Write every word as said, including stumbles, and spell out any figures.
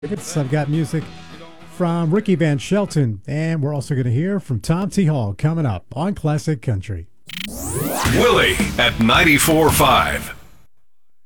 I've got music from Ricky Van Shelton, and we're also going to hear from Tom T. Hall coming up on Classic Country. Willie at ninety-four point five.